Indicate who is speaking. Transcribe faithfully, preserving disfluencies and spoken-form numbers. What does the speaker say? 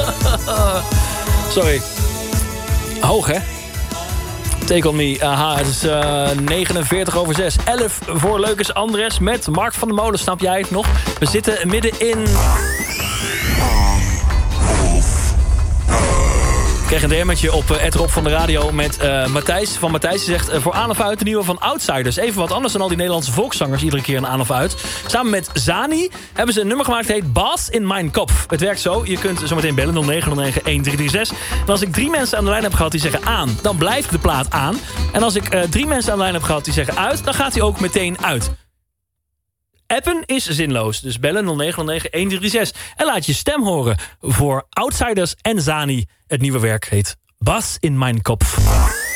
Speaker 1: Sorry. Hoog, hè? Take on me. Aha, het is uh, negenenveertig over zes. elf voor Leukes Andres met Mark van der Molen. Snap jij het nog? We zitten midden in... Ik kreeg een DM'tje op uh, Rob van de radio met uh, Matthijs. Van Matthijs die zegt uh, voor aan of uit de nieuwe van Outsiders. Even wat anders dan al die Nederlandse volkszangers. Iedere keer een aan of uit. Samen met Zani hebben ze een nummer gemaakt. Het heet Bas in Mijn Kopf. Het werkt zo. Je kunt zometeen bellen nul negen nul negen een drie drie zes. En als ik drie mensen aan de lijn heb gehad die zeggen aan, dan blijft de plaat aan. En als ik uh, drie mensen aan de lijn heb gehad die zeggen uit, dan gaat hij ook meteen uit. Appen is zinloos, dus bellen nul negen nul negen een drie drie zes. En laat je stem horen voor Outsiders en Zani. Het nieuwe werk heet Bas in Mijn Kopf.